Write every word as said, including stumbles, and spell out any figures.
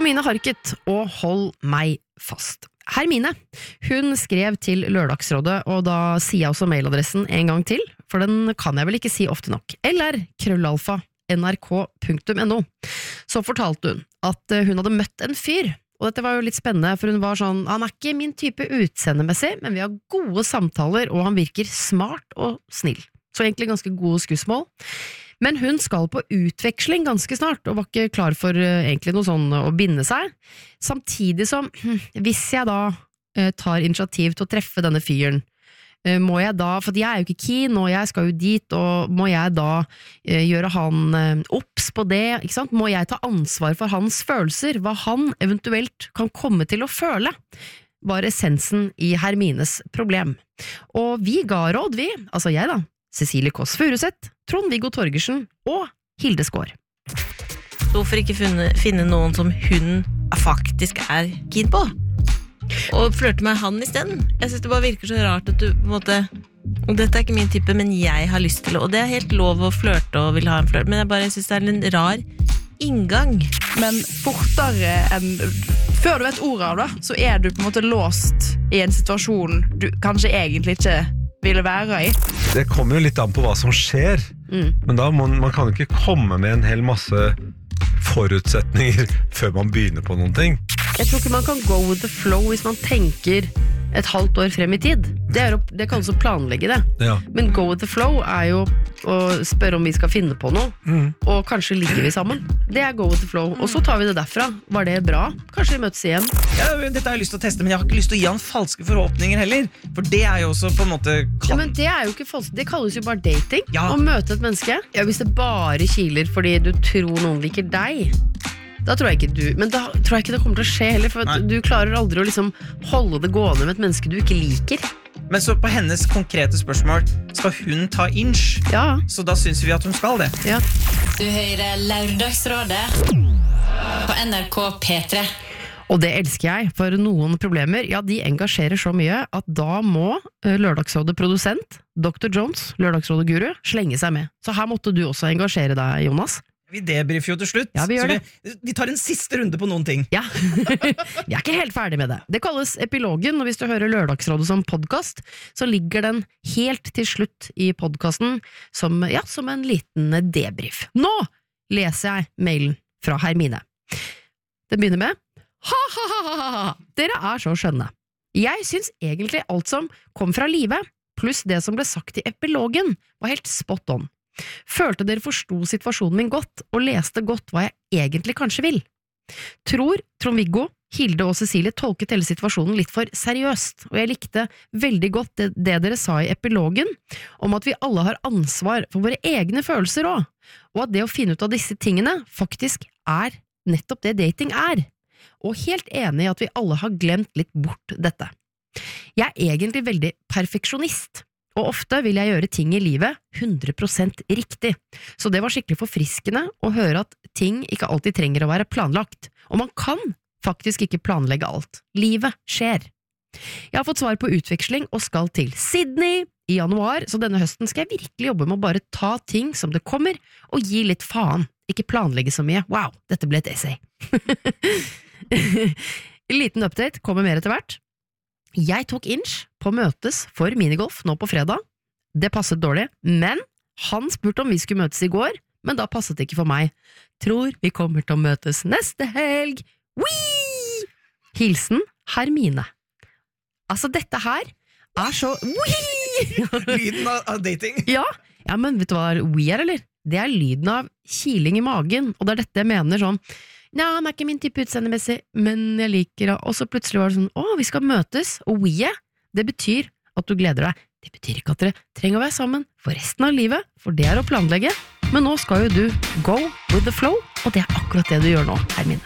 Hermine Harket, og hold meg fast. Hermine, hun skrev til Lørdagsrådet, og da sier jeg også mailadressen en gang til, for den kan jeg vel ikke si ofte nok. Eller krøllalfa nrk punktum no. Så fortalte hun at hun hadde møtt en fyr, og dette var jo litt spennende, for hun var sånn, han er ikke min type utseendemessig, men vi har gode samtaler, og han virker smart og snill. Så egentlig ganske gode skussmål. Men hun skal på utveksling ganske snart, og var ikke klar for uh, egentlig noe sånn å binde seg. Samtidig som, hm, hvis jeg da uh, tar initiativ til å treffe denne fyren, uh, må jeg da, for jeg er jo ikke keen, og jeg skal jo dit, og må jeg da uh, gjøre han uh, opps på det, ikke sant? Må jeg ta ansvar for hans følelser, hva han eventuelt kan komme til å føle, var essensen i Hermines problem. Og vi ga råd, vi, altså jeg da, Cecilie Kåss Furuseth, Trond-Viggo Torgersen og Hilde Skår. Hvorfor ikke finne, finne noen som hun faktisk er keen på? Og flørte med han i stedet? Jeg synes det bare virker så rart at du på en måte, og dette er ikke min type, men jeg har lyst til det, og det er helt lov å flørte og vil ha en flørt, men jeg bare synes det er en rar inngang. Men fortere enn før du vet ordet av det, så er du på en måte låst i en situasjon du kanskje egentlig ikke ville være i. Det kommer jo litt an på hva som skjer, mm. men da må, man kan jo ikke komme med en hel masse forutsetninger før man begynner på noen ting. Jeg tror ikke man kan go with the flow hvis man tenker et halvt år frem i tid. Det, er å, det kan også planlegge det. Ja. Men go with the flow er jo å spørre om vi skal finne på noe, mm. og kanskje ligger vi sammen. Det er go with the flow. Og så tar vi det derfra. Var det bra? Kanskje vi møtes igjen? Ja, dette har jeg lyst til å teste, men jeg har ikke lyst til å gi han falske forhåpninger heller. For det er jo også på en måte... Kan... Ja, men det er jo ikke falsk. Det kalles jo bare dating. Ja. Å møte et menneske. Ja, hvis det bare kiler fordi du tror noen liker deg... Da tror jeg ikke du, men da tror jeg ikke det kommer til å skje heller, for at du klarer aldri å liksom holde det gående med et menneske du ikke liker. Men så på hennes konkrete spørsmål, skal hun ta inch? Ja. Så da synes vi at hun skal det. Ja. Du hører Lørdagsrådet på N R K P tre. Og det elsker jeg, for noen problemer, ja, de engasjerer så mye at da må Lørdagsrådet produsent, doktor Jones, Lørdagsrådet guru, slenge seg med. Så her måtte du også engasjere deg, Jonas. Vi debriefer jo til slutt, ja, vi gjør så det. Vi, vi tar en siste runde på noen ting. Ja, vi er ikke helt ferdig med det. Det kalles epilogen, og hvis du hører Lørdagsrådet som podcast, så ligger den helt til slutt i podcasten som, ja, som en liten debrief. Nå leser jeg mailen fra Hermine. Den begynner med ha-ha-ha-ha-ha, dere er så skjønne. Jeg synes egentlig alt som kom fra livet, pluss det som ble sagt i epilogen, var helt spot on. Følte dere forsto situasjonen min godt, og leste godt hva jeg egentlig kanskje vil. Tror Trond-Viggo, Hilde og Cecilie tolket hele situasjonen litt for seriøst, og jeg likte veldig godt det, det dere sa i epilogen, om at vi alle har ansvar for våre egne følelser også, og at det å finne ut av disse tingene faktisk er nettopp det dating er. Og helt enig i at vi alle har glemt litt bort dette. Jeg er egentlig veldig perfeksjonist, og ofte vil jeg gjøre ting i livet hundre prosent riktig, så det var skikkelig forfriskende å høre at ting ikke alltid trenger å være planlagt, og man kan faktisk ikke planlegge alt. Livet skjer. Jeg har fått svar på utveksling og skal til Sydney i januar, så denne høsten skal jeg virkelig jobbe med å bare ta ting som det kommer, og gi litt faen, ikke planlegge så mye. Wow, dette ble et essay. Liten update, kommer mer etter hvert. Jeg tok inch på møtes for minigolf nå på fredag. Det passet dårlig, men han spurte om vi skulle møtes i går, men da passet det ikke for meg. Tror vi kommer til å møtes neste helg. Wii! Hilsen Hermine. Altså, dette her er så Wii! Lyden av dating. Ja, ja, men vet du hva Wii er, eller? Det er lyden av kiling i magen, og det er dette jeg mener sånn. Ja, han er ikke min type utseendemessig, men jeg liker det. Og så plutselig var det sånn, å, vi skal møtes, og we, det betyr at du gleder deg. Det betyr ikke at dere trenger å være sammen for resten av livet, for det er å planlegge. Men nå skal jo du go with the flow, og det er akkurat det du gjør nå, Hermine.